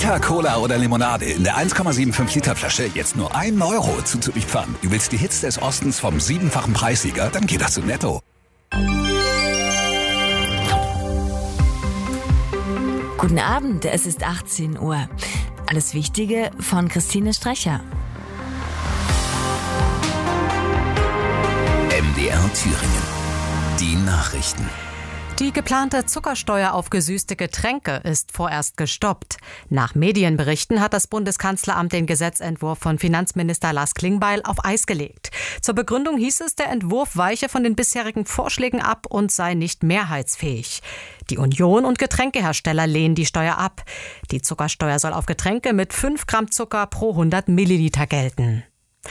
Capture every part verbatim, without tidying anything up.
Fanta, Cola oder Limonade in der eins Komma fünfundsiebzig Liter Flasche jetzt nur ein Euro zuzuliefernd. Du willst die Hits des Ostens vom siebenfachen Preissieger? Dann geht das zu Netto. Guten Abend, es ist achtzehn Uhr. Alles Wichtige von Christine Strecher. M D R Thüringen. Die Nachrichten. Die geplante Zuckersteuer auf gesüßte Getränke ist vorerst gestoppt. Nach Medienberichten hat das Bundeskanzleramt den Gesetzentwurf von Finanzminister Lars Klingbeil auf Eis gelegt. Zur Begründung hieß es, der Entwurf weiche von den bisherigen Vorschlägen ab und sei nicht mehrheitsfähig. Die Union und Getränkehersteller lehnen die Steuer ab. Die Zuckersteuer soll auf Getränke mit fünf Gramm Zucker pro hundert Milliliter gelten.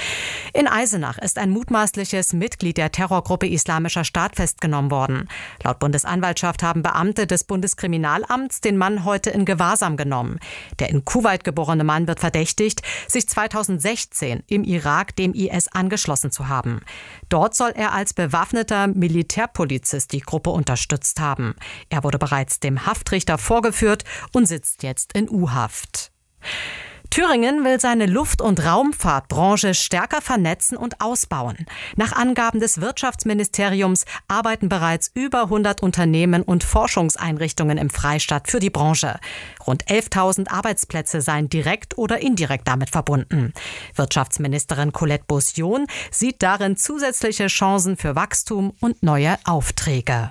In Eisenach ist ein mutmaßliches Mitglied der Terrorgruppe Islamischer Staat festgenommen worden. Laut Bundesanwaltschaft haben Beamte des Bundeskriminalamts den Mann heute in Gewahrsam genommen. Der in Kuwait geborene Mann wird verdächtigt, sich zweitausendsechzehn im Irak dem I S angeschlossen zu haben. Dort soll er als bewaffneter Militärpolizist die Gruppe unterstützt haben. Er wurde bereits dem Haftrichter vorgeführt und sitzt jetzt in U-Haft. Thüringen will seine Luft- und Raumfahrtbranche stärker vernetzen und ausbauen. Nach Angaben des Wirtschaftsministeriums arbeiten bereits über hundert Unternehmen und Forschungseinrichtungen im Freistaat für die Branche. Rund elftausend Arbeitsplätze seien direkt oder indirekt damit verbunden. Wirtschaftsministerin Colette Beaussion sieht darin zusätzliche Chancen für Wachstum und neue Aufträge.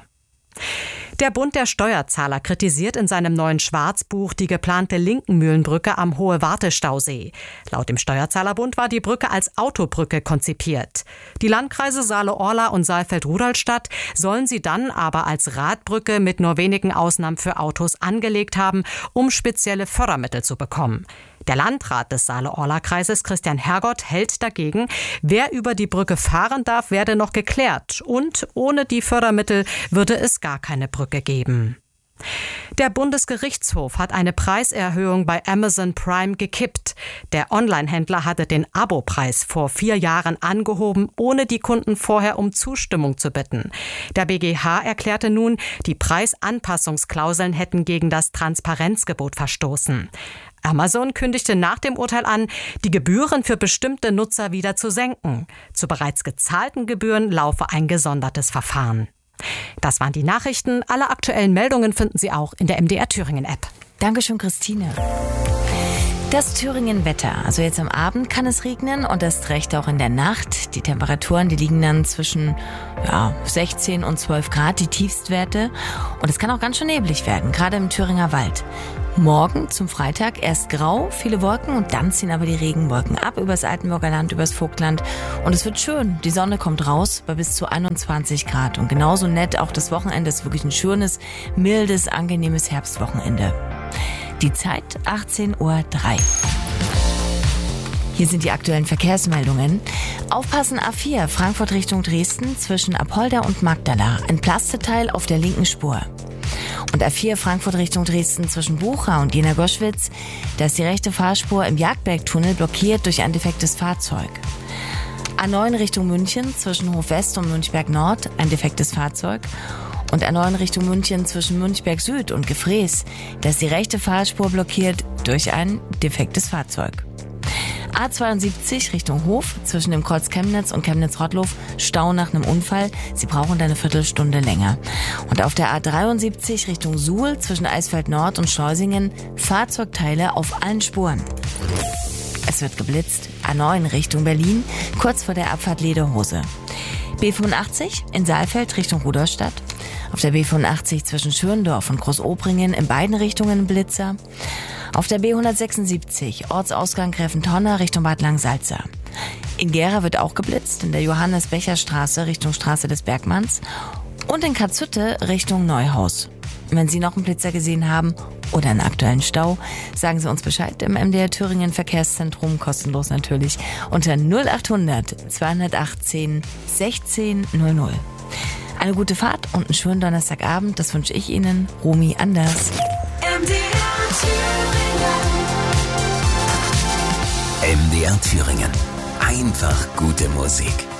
Der Bund der Steuerzahler kritisiert in seinem neuen Schwarzbuch die geplante Linkenmühlenbrücke am Hohe-Warte-Stausee. Laut dem Steuerzahlerbund war die Brücke als Autobrücke konzipiert. Die Landkreise Saale-Orla und Saalfeld-Rudolstadt sollen sie dann aber als Radbrücke mit nur wenigen Ausnahmen für Autos angelegt haben, um spezielle Fördermittel zu bekommen. Der Landrat des Saale-Orla-Kreises, Christian Hergott, hält dagegen, wer über die Brücke fahren darf, werde noch geklärt. Und ohne die Fördermittel würde es gar keine Brücke geben. Der Bundesgerichtshof hat eine Preiserhöhung bei Amazon Prime gekippt. Der Onlinehändler hatte den Abopreis vor vier Jahren angehoben, ohne die Kunden vorher um Zustimmung zu bitten. Der B G H erklärte nun, die Preisanpassungsklauseln hätten gegen das Transparenzgebot verstoßen. Amazon kündigte nach dem Urteil an, die Gebühren für bestimmte Nutzer wieder zu senken. Zu bereits gezahlten Gebühren laufe ein gesondertes Verfahren. Das waren die Nachrichten. Alle aktuellen Meldungen finden Sie auch in der M D R Thüringen App. Dankeschön, Christine. Das Thüringen-Wetter. Also jetzt am Abend kann es regnen und erst recht auch in der Nacht. Die Temperaturen, die liegen dann zwischen ja, sechzehn und zwölf Grad, die Tiefstwerte. Und es kann auch ganz schön neblig werden, gerade im Thüringer Wald. Morgen zum Freitag erst grau, viele Wolken und dann ziehen aber die Regenwolken ab übers Altenburger Land, übers Vogtland. Und es wird schön. Die Sonne kommt raus bei bis zu einundzwanzig Grad. Und genauso nett auch das Wochenende ist wirklich ein schönes, mildes, angenehmes Herbstwochenende. Die Zeit achtzehn Uhr drei. Hier sind die aktuellen Verkehrsmeldungen. Aufpassen A vier, Frankfurt Richtung Dresden zwischen Apolda und Magdala. Ein Plasteteil auf der linken Spur. Und A vier Frankfurt Richtung Dresden zwischen Bucha und Jena-Goschwitz. Da ist die rechte Fahrspur im Jagdbergtunnel blockiert durch ein defektes Fahrzeug. A neun Richtung München zwischen Hof-West und Münchberg-Nord. Ein defektes Fahrzeug. Und A neun Richtung München zwischen Münchberg Süd und Gefrees. Da ist die rechte Fahrspur blockiert durch ein defektes Fahrzeug. A zweiundsiebzig Richtung Hof zwischen dem Kreuz Chemnitz und Chemnitz-Rottlow. Stau nach einem Unfall. Sie brauchen da eine Viertelstunde länger. Und auf der A dreiundsiebzig Richtung Suhl zwischen Eisfeld Nord und Schleusingen Fahrzeugteile auf allen Spuren. Es wird geblitzt. A neun Richtung Berlin, kurz vor der Abfahrt Lederhose. B fünfundachtzig in Saalfeld Richtung Rudolstadt. Auf der B fünfundachtzig zwischen Schürndorf und Großobringen in beiden Richtungen Blitzer. Auf der B hundertsechsundsiebzig Ortsausgang Gräfentonner Richtung Bad Langsalza. In Gera wird auch geblitzt, in der Johannes-Becher-Straße Richtung Straße des Bergmanns. Und in Katzhütte Richtung Neuhaus. Wenn Sie noch einen Blitzer gesehen haben oder einen aktuellen Stau, sagen Sie uns Bescheid im M D R Thüringen Verkehrszentrum, kostenlos natürlich, unter null achthundert zweihundertachtzehn sechzehn null null. Eine gute Fahrt und einen schönen Donnerstagabend, das wünsche ich Ihnen, Romy Anders. M D R Thüringen. M D R Thüringen. Einfach gute Musik.